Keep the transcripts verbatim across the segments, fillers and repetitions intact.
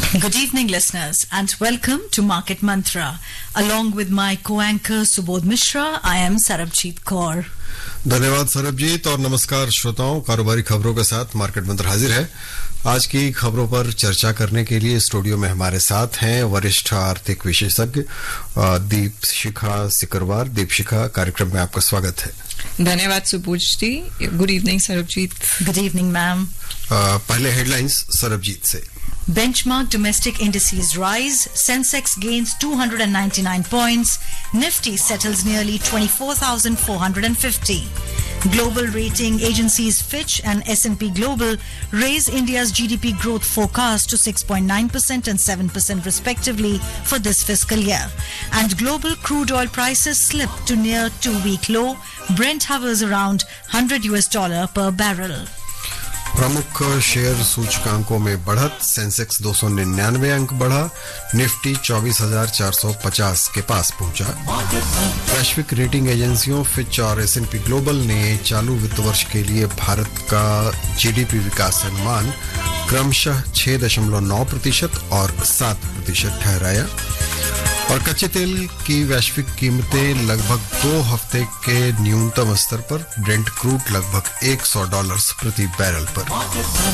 Good evening, listeners, and welcome to Market Mantra. Along with my co-anchor Subodh Mishra, I am Sarabjit Kaur. धन्यवाद सरबजीत और नमस्कार श्रोताओं। कारोबारी खबरों के साथ मार्केट मंत्र हाजिर है। आज की खबरों पर चर्चा करने के लिए स्टूडियो में हमारे साथ हैं वरिष्ठ आर्थिक विशेषज्ञ दीप शिखा सिकरवार। दीप शिखा, कार्यक्रम में आपका स्वागत है। धन्यवाद सुबोध जी। Good evening Sarabjit. Good evening, ma'am. पहले हेडलाइंस सरबजीत से। Benchmark domestic indices rise. Sensex gains two hundred ninety-nine points. Nifty settles nearly twenty-four thousand four hundred fifty. Global rating agencies Fitch and S and P Global raise India's G D P growth forecast to six point nine percent and seven percent respectively for this fiscal year. And global crude oil prices slip to near two-week low. Brent hovers around one hundred U S dollar per barrel. प्रमुख share सूचकांकों में बढ़त। Sensex दो सौ निन्यानवे अंक बढ़ा। Nifty चौबीस हजार चार सौ पचास के पास पहुंचा। वैश्विक रेटिंग एजेंसियों फिच और एस एंड पी ग्लोबल ने चालू वित्त वर्ष के लिए भारत का जीडीपी विकास अनुमान क्रमशः छह दशमलव नौ प्रतिशत और सात प्रतिशत ठहराया। और कच्चे तेल की वैश्विक कीमतें लगभग दो हफ्ते के न्यूनतम स्तर पर। ब्रेंट क्रूड लगभग एक सौ डॉलर्स प्रति बैरल पर।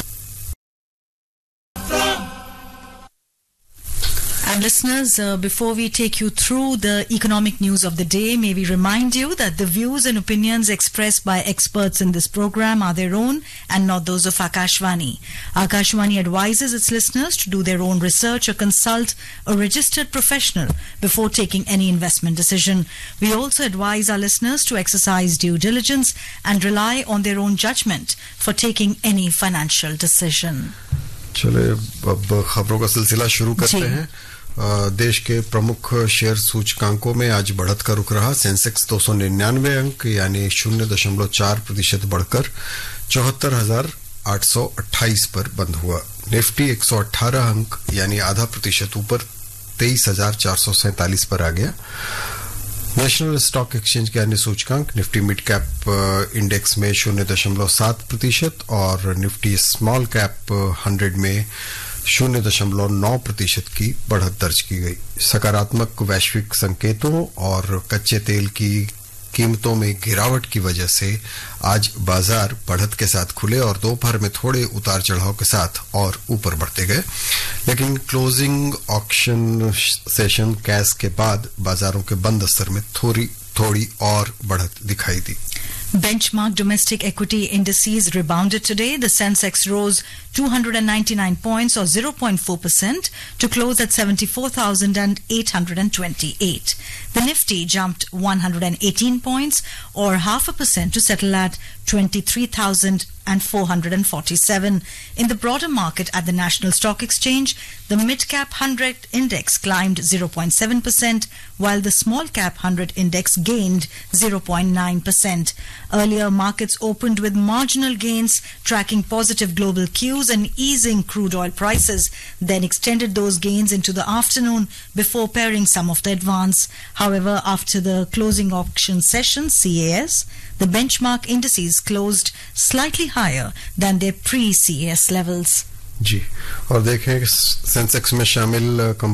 And listeners, uh, before we take you through the economic news of the day, may we remind you that the views and opinions expressed by experts in this program are their own and not those of Akashvani. Akashvani advises its listeners to do their own research or consult a registered professional before taking any investment decision. We also advise our listeners to exercise due diligence and rely on their own judgment for taking any financial decision. चले अब खबरों का सिलसिला शुरू करते हैं। देश के प्रमुख शेयर सूचकांकों में आज बढ़त का रुख रहा। सेंसेक्स दो सौ निन्यानवे अंक यानी शून्य दशमलव चार प्रतिशत बढ़कर चौहत्तर हजार आठ सौ अट्ठाईस पर बंद हुआ। निफ्टी एक सौ अठारह अंक यानी आधा प्रतिशत ऊपर तेईस हजार चार सौ सैंतालीस पर आ गया। नेशनल स्टॉक एक्सचेंज के अन्य सूचकांक निफ्टी मिड कैप इंडेक्स में शून्य दशमलव सात प्रतिशत और निफ्टी स्मॉल कैप हंड्रेड में शून्य दशमलव नौ प्रतिशत की बढ़त दर्ज की गई। सकारात्मक वैश्विक संकेतों और कच्चे तेल की कीमतों में गिरावट की वजह से आज बाजार बढ़त के साथ खुले और दोपहर में थोड़े उतार चढ़ाव के साथ और ऊपर बढ़ते गए। लेकिन क्लोजिंग ऑक्शन सेशन कैश के बाद बाजारों के बंद स्तर में थोड़ी थोड़ी और बढ़त दिखाई दी। Benchmark domestic equity indices rebounded today. The Sensex rose two hundred ninety-nine points or zero point four percent to close at seventy-four thousand eight hundred twenty-eight. The Nifty jumped one hundred eighteen points or half a percent to settle at twenty-three thousand four hundred forty-seven. In the broader market at the National Stock Exchange, the mid-cap one hundred index climbed zero point seven percent while the small-cap one hundred index gained zero point nine percent. Earlier, markets opened with marginal gains, tracking positive global cues and easing crude oil prices, then extended those gains into the afternoon before paring some of the advance. However, after the closing auction session, C A S, the benchmark indices closed slightly higher than their pre-C A S levels. जी, और देखें Sensex में शामिल